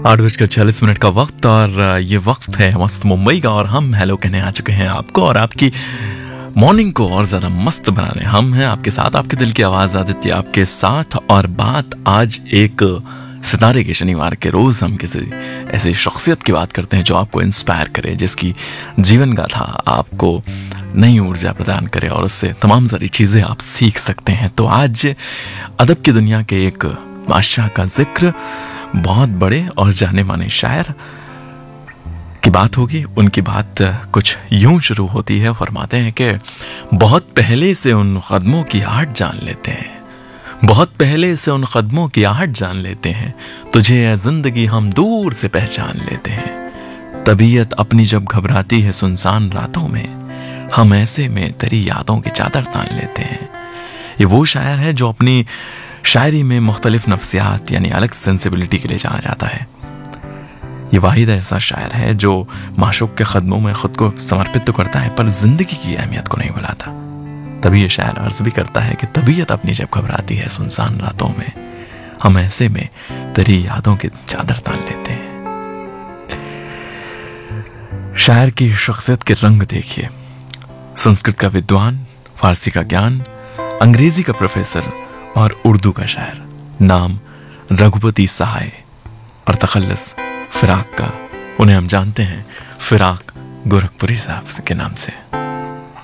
8:46 का वक्त और ये वक्त है मस्त मुंबई का और हम हेलो कहने आ चुके हैं आपको और आपकी मॉर्निंग को और ज्यादा मस्त बनाने हम हैं आपके साथ। आपके दिल की आवाज आदित्य आपके साथ और बात आज एक सितारे के शनिवार के रोज हम किसी ऐसी शख्सियत की बात करते हैं जो आपको इंस्पायर करे, जिसकी जीवन गाथा आपको नई ऊर्जा प्रदान करे और उससे तमाम सारी चीजें आप सीख सकते हैं। तो आज अदब की दुनिया के एक बादशाह का जिक्र, बहुत बड़े और जाने माने शायर की बात होगी। उनकी बात कुछ यूं शुरू होती है, फरमाते हैं कि बहुत पहले से उन कदमों की आहट जान लेते हैं, बहुत पहले से उन कदमों की आहट जान लेते हैं, तुझे ए जिंदगी हम दूर से पहचान लेते हैं। तबीयत अपनी जब घबराती है सुनसान रातों में, हम ऐसे में तेरी यादों की चादर तान लेते हैं। ये वो शायर है जो अपनी शायरी में मुख्तलिफ नफ्सियात यानी अलग सेंसिबिलिटी के लिए जाना जाता है। ये वाहिद ऐसा शायर है जो माशूक के कदमों में खुद को समर्पित तो करता है पर जिंदगी की अहमियत को नहीं भुलाता। तभी ये शायर अर्ज भी करता है कि तबीयत अपनी जब घबराती है सुनसान रातों में, हम ऐसे में तेरी यादों की चादर तान लेते हैं। शायर की शख्सियत के रंग देखिए, संस्कृत का विद्वान, फारसी का ज्ञान, अंग्रेजी का प्रोफेसर और उर्दू का शायर। नाम रघुपति सहाय और तखल्लुस फिराक का। उन्हें हम जानते हैं फिराक गोरखपुरी साहब के नाम से।